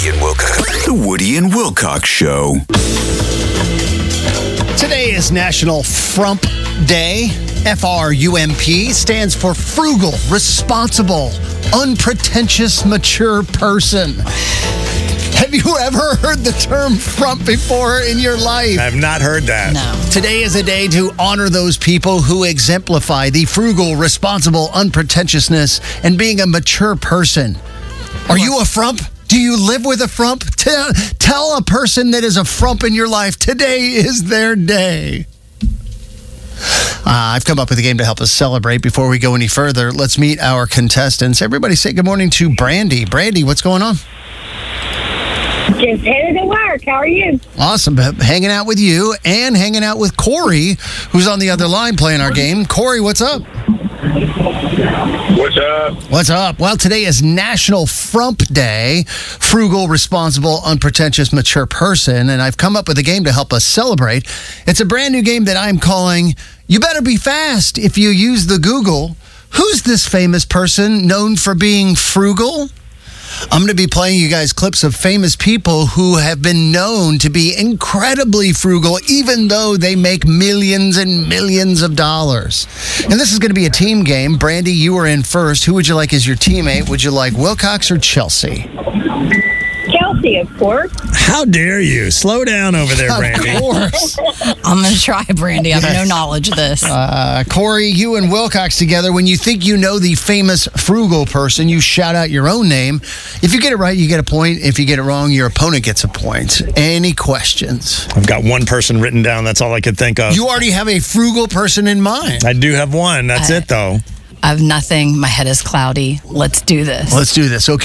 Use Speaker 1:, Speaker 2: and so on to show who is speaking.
Speaker 1: Woody and Wilcox. The Woody and Wilcox Show.
Speaker 2: Today is National Frump Day. F-R-U-M-P stands for frugal, responsible, unpretentious, mature person. Have you ever heard the term frump before in your life?
Speaker 3: I have not heard that.
Speaker 4: No.
Speaker 2: Today is a day to honor those people who exemplify the frugal, responsible, unpretentiousness and being a mature person. Are you a frump? Do you live with a frump? Tell a person that is a frump in your life, today is their day. I've come up with a game to help us celebrate. Before we go any further, let's meet our contestants. Everybody say good morning to Brandy. Brandy, what's going on?
Speaker 5: Just headed to work. How are you?
Speaker 2: Awesome. Hanging out with you and hanging out with Corey, who's on the other line playing our game. Corey, what's up?
Speaker 6: What's up?
Speaker 2: What's up? Well, today is National Frump Day, frugal, responsible, unpretentious, mature person, and I've come up with a game to help us celebrate. It's a brand new game that I'm calling You Better Be Fast If You Use the Google. Who's this famous person known for being frugal? I'm going to be playing you guys clips of famous people who have been known to be incredibly frugal, even though they make millions and millions of dollars. And this is going to be a team game. Brandy, you are in first. Who would you like as your teammate? Would you like Wilcox or Chelsea?
Speaker 5: Chelsea, of course.
Speaker 3: How dare you? Slow down over there, Brandy.
Speaker 2: Of course.
Speaker 4: I'm going to try, Brandy. I have no knowledge of this.
Speaker 2: Corey, you and Wilcox together. When you think you know the famous frugal person, you shout out your own name. If you get it right, you get a point. If you get it wrong, your opponent gets a point. Any questions?
Speaker 3: I've got one person written down. That's all I could think of.
Speaker 2: You already have a frugal person in mind.
Speaker 3: I do have one. That's it, though.
Speaker 4: I have nothing. My head is cloudy. Let's do this.
Speaker 2: Let's do this. Okay.